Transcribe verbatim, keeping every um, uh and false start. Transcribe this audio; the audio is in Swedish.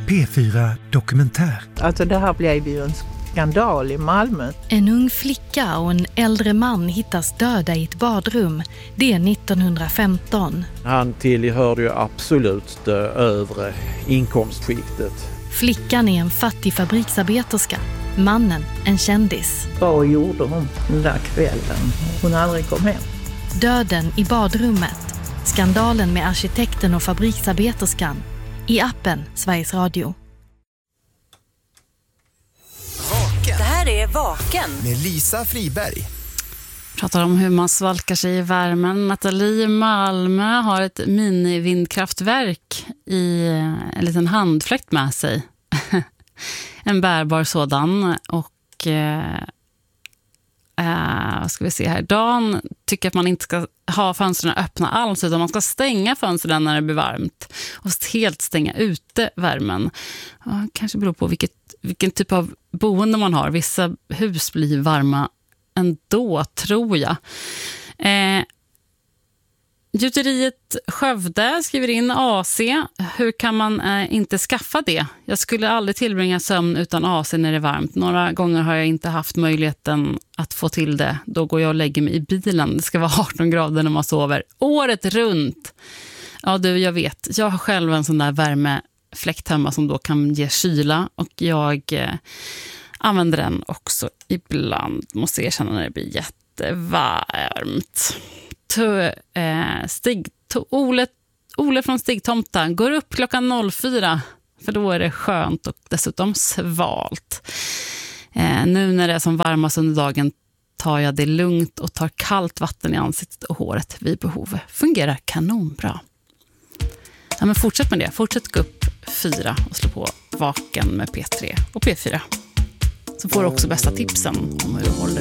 P fyra Dokumentär. Alltså det här blev ju en skandal i Malmö. En ung flicka och en äldre man hittas döda i ett badrum. Det är nittonhundrafemton. Han tillhörde ju absolut det övre inkomstskiktet. Flickan är en fattig fabriksarbeterska. Mannen en kändis. Vad gjorde hon den där kvällen? Hon aldrig kom hem. Döden i badrummet. Skandalen med arkitekten och fabriksarbeterskan. I appen Sveriges Radio. Vaken. Det här är Vaken. Med Lisa Friberg. Pratar om hur man svalkar sig i värmen. Nathalie i Malmö har ett mini-vindkraftverk i en liten handfläkt med sig. En bärbar sådan. Och eh, eh, vad ska vi se här? Dan tycker att man inte ska ha fönstren öppna alls, utan man ska stänga fönstren när det blir varmt. Och helt stänga ute värmen. Ja, kanske beror på vilket, vilken typ av boende man har. Vissa hus blir varma ändå, tror jag. Eh, Gjuteriet Skövde skriver in A C. Hur kan man eh, inte skaffa det? Jag skulle aldrig tillbringa sömn utan A C när det är varmt. Några gånger har jag inte haft möjligheten att få till det. Då går jag och lägger mig i bilen. Det ska vara arton grader när man sover. Året runt. Ja du, jag vet. Jag har själv en sån där värmefläkt hemma som då kan ge kyla. Och jag eh, använder den också ibland. Måste erkänna när det blir jättevarmt. Tö, eh, Stig, to, Ole, Ole från Stigtomta går upp klockan noll fyra, för då är det skönt och dessutom svalt. Eh, nu när det är som varmast under dagen tar jag det lugnt och tar kallt vatten i ansiktet och håret vid behov. Fungerar kanonbra. Ja, men fortsätt med det. Fortsätt gå upp fyra och slå på Vaken med P tre och P fyra. Så får du också bästa tipsen om hur du håller